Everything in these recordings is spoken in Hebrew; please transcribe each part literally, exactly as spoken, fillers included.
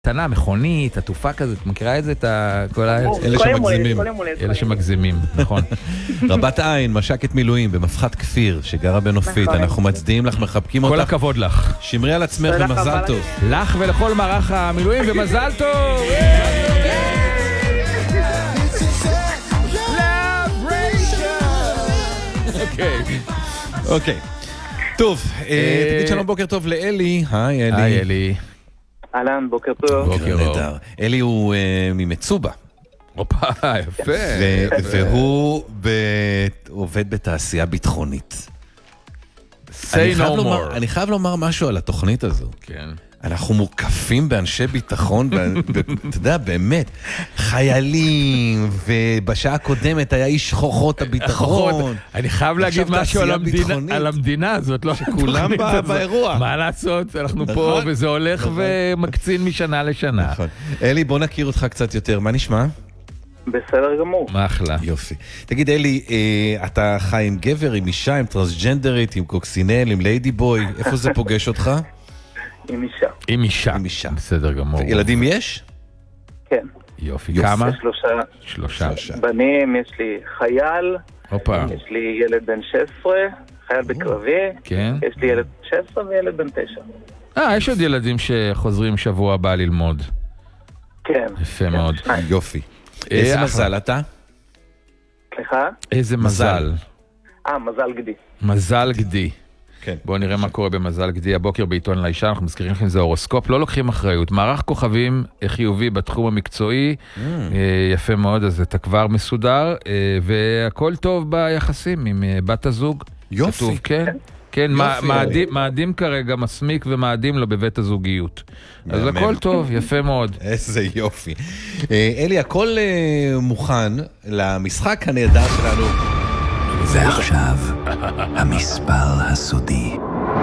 תנה, מכונית, עטופה כזאת, מכירה את זה? אלה שמגזימים. אלה שמגזימים, נכון. רבת עין, משקת מילואים במפחת כפיר, שגרה בנופית. אנחנו מצדיעים לך, מחבקים אותך. כל הכבוד לך. שמרי על עצמך ומזל טוב. לך ולכל מערך המילואים ומזל טוב. אוקיי. אוקיי. טוב, תגיד שלום, בוקר טוב לאלי. היי אלי. היי אלי. אהלן, בוקר טוב. בוקר טוב. אלי הוא ממצובה. הופה, יפה. והוא עובד בתעשייה ביטחונית. Say no more. אני חייב לומר משהו על התוכנית הזו. כן. אנחנו מוקפים באנשי ביטחון, אתה יודע, באמת, חיילים, ובשעה הקודמת היה איש כוחות הביטחון. אני חייב להגיד משהו על המדינה הזאת, לא שכולם באירוע. מה לעשות? אנחנו פה, וזה הולך ומקצין משנה לשנה. אלי, בוא נכיר אותך קצת יותר. מה נשמע? בסדר גמור. מה אחלה. יופי. תגיד, אלי, אתה חי עם גבר, עם אישה, עם טרנסג'נדרית, עם קוקסינל, עם ליידי בוי, איפה זה פוגש אותך? עם אישה. עם אישה. עם אישה. בסדר גמור. ילדים יש? כן. יופי. כמה? שלושה. שלושה. בנים, יש לי חייל. הופה. יש לי ילד בן שש עשרה, חייל בקרבי. כן. יש לי ילד שש עשרה וילד בן תשע. אה, יש עוד ילדים שחוזרים שבוע הבא ללמוד. כן. יפה מאוד. יופי. איזה מזל אתה? סליחה? איזה מזל. אה, מזל גדי. מזל גדי. כן. בואו נראה מה קורה במזל גדי. הבוקר בעיתון לאישה, אנחנו מזכירים לכם, זה הורוסקופ, לא לוקחים אחריות. מערך כוכבים חיובי בתחום המקצועי, יפה מאוד, אז אתה כבר מסודר, והכל טוב ביחסים עם בת הזוג. יופי. כן. כן, מעדים כרגע מסמיק ומעדים לו בבית הזוגיות. אז הכל טוב, יפה מאוד. איזה יופי. אלי, הכל מוכן למשחק הנהדר שלנו. ועכשיו, המספר הסודי.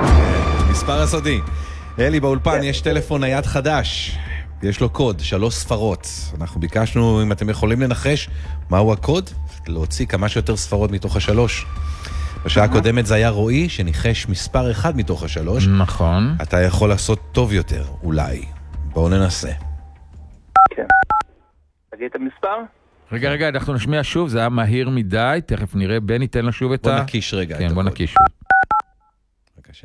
מספר הסודי. אלי, באולפן יש טלפון נייד חדש. יש לו קוד, שלוש ספרות. אנחנו ביקשנו, אם אתם יכולים לנחש, מהו הקוד? להוציא כמה שיותר ספרות מתוך השלוש. בשעה הקודמת זה היה רועי, שניחש מספר אחד מתוך השלוש. נכון. אתה יכול לעשות טוב יותר, אולי. בואו ננסה. כן. תגיד את המספר? רגע, רגע, אנחנו נשמיע שוב, זה היה מהיר מדי, תכף נראה, בן ניתן לו שוב את ה... בוא נקיש רגע. כן, בוא נקיש שוב. בבקשה.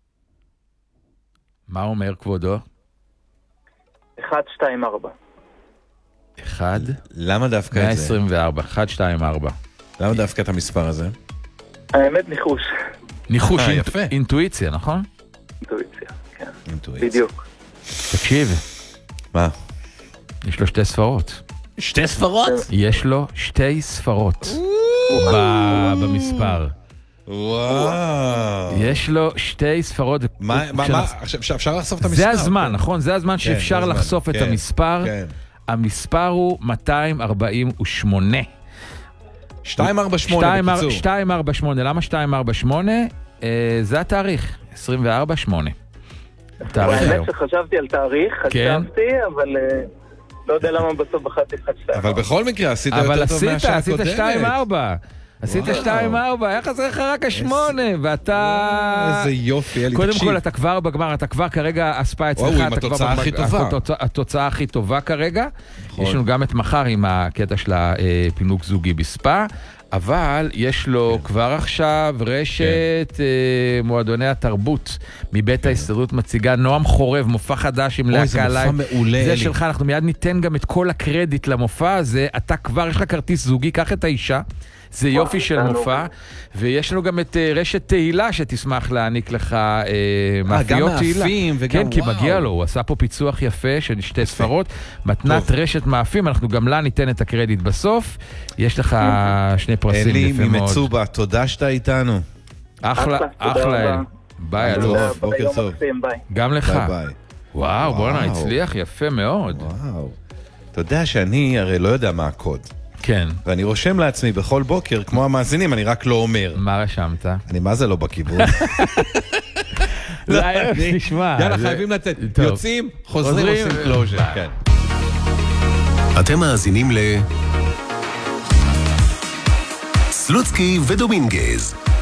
מה אומר כבודו? אחת, שתיים, ארבע. אחד? למה דווקא את זה? מאה עשרים וארבע, אחת, שתיים, ארבע. למה דווקא את המספר הזה? האמת ניחוש. ניחוש, אינטואיציה, נכון? אינטואיציה, כן. אינטואיציה. בדיוק. תקשיב. מה? יש לו שתי ספרות. שתי ספרות? יש לו שתי ספרות במספר. וואו. יש לו שתי ספרות. מה, מה, אפשר לחשוף את המספר? זה הזמן, נכון? זה הזמן שאפשר לחשוף את המספר. המספר הוא מאתיים ארבעים ושמונה. שתיים ארבע שמונה בקיצור. שתיים ארבע שמונה, למה שתיים ארבע שמונה? זה התאריך, עשרים וארבע שמונה. האמת שחשבתי על תאריך, חשבתי, אבל לא יודע למה בסוף בחרתי אחד שתיים. אבל בכל מקרה עשית יותר טוב מהשעה הקודמת. אבל עשית שתיים ארבע. עשית שתיים ארבע, היה חסר לך רק השמונה, ואתה... איזה יופי, אלי, תקשיב. קודם כל, אתה כבר בגמר, אתה כבר כרגע אספה אצלך, וואו, עם התוצאה הכי טובה. התוצאה הכי טובה כרגע. יש לנו גם את מחר עם הקטע של הפינוק זוגי בספה, אבל יש לו כבר עכשיו רשת מועדוני התרבות מבית ההסתדרות מציגה נועם חורב, מופע חדש עם להקה לייב. זה שלך, אנחנו מיד ניתן גם את כל הקרדיט למופע הזה. אתה כבר, יש לך כרטיס זוגי, קח את האישה. זה יופי של מופע, ויש לנו גם את רשת תהילה שתשמח להעניק לך מאפיות תהילה. גם מאפים וגם כן, כי מגיע לו, הוא עשה פה פיצוח יפה של שתי ספרות, מתנת רשת מאפים, אנחנו גם לה ניתן את הקרדיט בסוף. יש לך שני פרסים יפה מאוד. אלי ממצובה, תודה שאתה איתנו. אחלה, אחלה אלי. ביי, אלוף. בוקר טוב. גם לך. ביי ביי. וואו, בוא'נה, הצליח יפה מאוד. וואו. אתה יודע שאני הרי לא יודע מה הקוד. כן. ואני רושם לעצמי בכל בוקר, כמו המאזינים, אני רק לא אומר. מה רשמת? אני מה זה לא בכיוון? זה הערב, נשמע. יאללה, חייבים לצאת. יוצאים, חוזרים, עושים קלוז'ר. אתם מאזינים ל... סלוצקי ודומינגז.